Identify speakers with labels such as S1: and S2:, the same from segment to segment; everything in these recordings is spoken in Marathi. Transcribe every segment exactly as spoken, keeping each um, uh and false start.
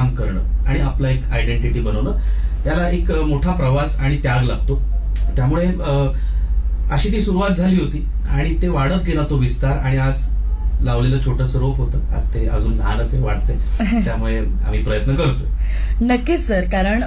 S1: काम करणं आणि आपला एक आयडेंटिटी बनवणं याला एक मोठा प्रवास आणि त्याग लागतो. त्यामुळे अशी ती सुरुवात झाली होती आणि ते वाढत गेला तो विस्तार आणि आज लावलेलं छोटंसं रोप होतं, आज ते अजून लहानच वाढते. त्यामुळे आम्ही प्रयत्न करतोय.
S2: नक्कीच सर, कारण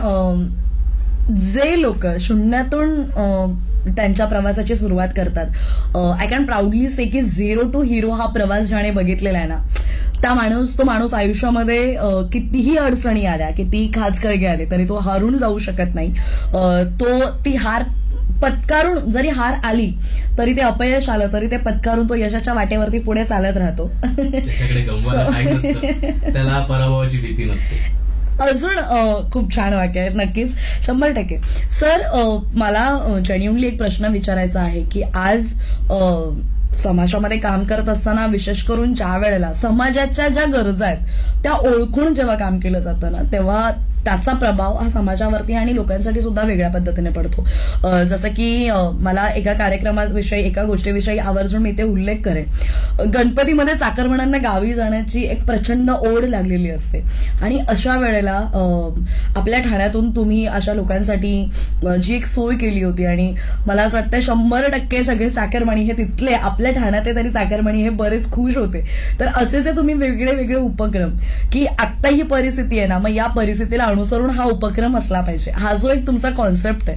S2: जे लोक शून्यातून त्यांच्या प्रवासाची सुरुवात करतात, आय कॅन प्राऊडली से की झिरो टू हिरो हा प्रवास ज्याने बघितलेला आहे ना, त्या माणूस तो माणूस आयुष्यामध्ये कितीही अडचणी आल्या, कितीही खाचखळगे आले तरी तो हारून जाऊ शकत नाही. तो ती हार पत्कारून, जरी हार आली तरी ते अपयश आलं तरी ते पत्कारून तो यशाच्या वाटेवरती पुढे चालत राहतो.
S1: त्याच्याकडे गमवायला काही नसतं, त्याला पराभवाची भीती नसते.
S2: अजून खूप छान वाक्य आहे. नक्कीच, शंभर टक्के. सर, मला जेन्युइनली एक प्रश्न विचारायचा आहे की आज समाजामध्ये काम करत असताना विशेष करून ज्या वेळेला समाजाच्या ज्या गरजा आहेत त्या ओळखून जेव्हा काम केलं जातं ना, तेव्हा त्याचा प्रभाव हा समाजावरती आणि लोकांसाठी सुद्धा वेगळ्या पद्धतीने पडतो. जसं की मला एका कार्यक्रमाविषयी, एका गोष्टीविषयी आवर्जून मी ते उल्लेख करेन. गणपतीमध्ये चाकरमान्यांना गावी जाण्याची एक प्रचंड ओढ लागलेली असते आणि अशा वेळेला आपल्या ठाण्यातून तुम्ही अशा लोकांसाठी जी एक सोय केली होती आणि मला असं वाटतं शंभर टक्के सगळे चाकरमानी हे तिथले आपल्या ठाण्यात तरी चाकरमानी हे बरेच खुश होते. तर असे जे तुम्ही वेगळे वेगळे उपक्रम, की आत्ता ही परिस्थिती आहे ना, मग या परिस्थितीला अनुसरून हा उपक्रम असला पाहिजे, हा जो एक तुमचा कॉन्सेप्ट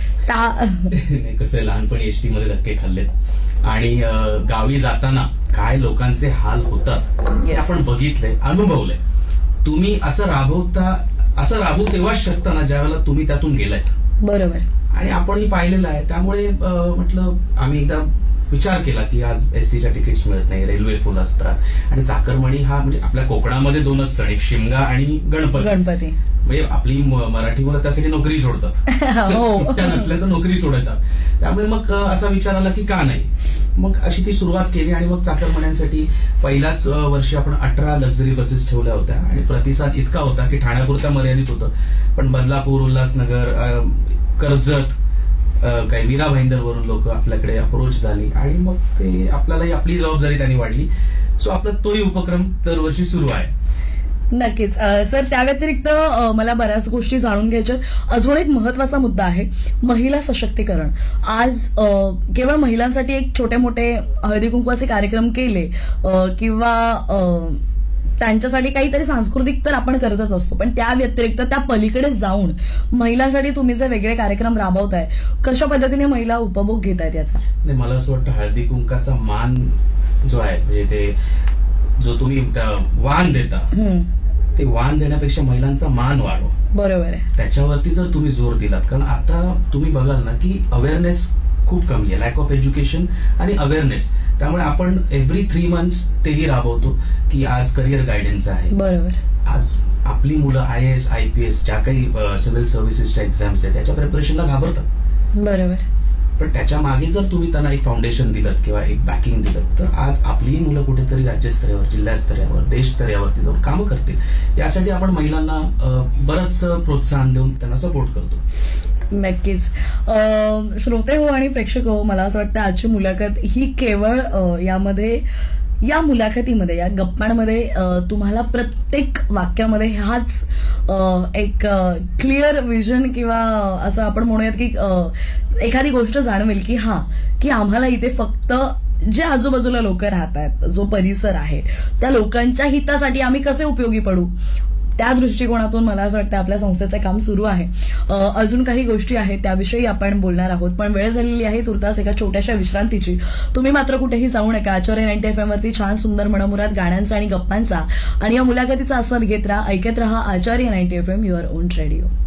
S2: आहे.
S1: कसं लहानपणी एसटी मध्ये धक्के खाल्लेत आणि गावी जाताना काय लोकांचे हाल होतात हे आपण बघितलंय, अनुभवलंय. तुम्ही असं राबवता, असं राबवू तेव्हाच शकता ना ज्या वेळेला तुम्ही त्यातून गेलाय.
S2: बरोबर.
S1: आणि आपणही पाहिलेलं आहे. त्यामुळे म्हटलं आम्ही एकदा विचार केला की आज एसटीच्या तिकीट्स मिळत नाही, रेल्वे फुल असतात आणि चाकरमानी हा म्हणजे आपल्या कोकणामध्ये दोनच सण, एक शिमगा आणि गणपती.
S2: गणपती
S1: म्हणजे आपली मराठी मुलं त्यासाठी नोकरी सोडतात, सुट्ट्या नसल्या तर नोकरी सोडतात. त्यामुळे मग असा विचार आला की का नाही, मग अशी ती सुरुवात केली आणि मग चाकरमान्यांसाठी पहिल्याच वर्षी आपण अठरा लक्झरी बसेस ठेवल्या होत्या आणि प्रतिसाद इतका होता की ठाण्यापुरता मर्यादित होतं, पण बदलापूर, उल्हासनगर, कर्जत, काही मीरा भाईंदरवरून लोक आपल्याकडे अप्रोच झाली आणि मग ते आपल्यालाही आपली जबाबदारी त्यांनी वाढली. सो आपला तोही उपक्रम दरवर्षी सुरू आहे.
S2: नक्कीच सर. त्या व्यतिरिक्त मला बऱ्याच गोष्टी जाणून घ्यायच्या. अजून एक महत्वाचा मुद्दा आहे महिला सशक्तीकरण. आज केवळ महिलांसाठी एक छोटे मोठे हळदी कुंकवाचे कार्यक्रम केले किंवा त्यांच्यासाठी काहीतरी सांस्कृतिक तर आपण करतच असतो, पण त्या व्यतिरिक्त त्या पलीकडे जाऊन महिलांसाठी तुम्ही जे वेगळे कार्यक्रम राबवताय, कशा पद्धतीने महिला उपभोग घेत आहेत याचा?
S1: नाही, मला असं वाटतं हळदी कुंकाचा मान जो आहे, म्हणजे ते जो तुम्ही वाण देता, ते वाण देण्यापेक्षा महिलांचा मान वाढवा.
S2: बरोबर आहे.
S1: त्याच्यावरती जर तुम्ही जोर दिलात, कारण आता तुम्ही बघाल ना की अवेअरनेस खूप कमी आहे, लॅक ऑफ एज्युकेशन आणि अवेअरनेस. त्यामुळे आपण एव्हरी थ्री मंथ्स तेही राबवतो की आज करिअर गायडन्स आहे.
S2: बरोबर.
S1: आज आपली मुलं I A S, I P S, ज्या काही सिव्हिल सर्व्हिसेसच्या एक्झाम्स आहेत त्याच्या प्रिपरेशनला घाबरतात.
S2: बरोबर.
S1: पण त्याच्या मागे जर तुम्ही त्यांना एक फाउंडेशन दिलं किंवा एक बॅकिंग दिलं तर आज आपलीही मुलं कुठेतरी राज्यस्तरावर, जिल्हास्तरावर, देशस्तरावरती जाऊन कामं करतील. यासाठी आपण महिलांना बरंच प्रोत्साहन देऊन त्यांना सपोर्ट करतो.
S2: नक्कीच. श्रोते हो आणि प्रेक्षक हो, मला असं वाटतं आजची मुलाखत ही केवळ यामध्ये या मुलाखतीमध्ये, या गप्पांमध्ये तुम्हाला प्रत्येक वाक्यामध्ये हाच एक क्लिअर विजन किंवा असं आपण म्हणूयात की एखादी गोष्ट जाणवेल की हा की आम्हाला इथे फक्त जे आजूबाजूला लोक राहत आहेत, जो परिसर आहे, त्या लोकांच्या हितासाठी आम्ही कसे उपयोगी पडू, त्या दृष्टिकोनातून मला असं वाटतं आपल्या संस्थेचं काम सुरू आहे. अजून काही गोष्टी आहेत त्याविषयी आपण बोलणार आहोत, पण वेळ झालेली आहे तुर्तास एका छोट्याशा विश्रांतीची. तुम्ही मात्र कुठेही जाऊ नका. आचार्य नाईन्टी एफ एम वरती छान सुंदर मनमुराद गाण्यांचा आणि गप्पांचा आणि या मुलाखतीचा आस्वाद घेत राहा, ऐकत राहा आचार्य ninety F M, your on radio.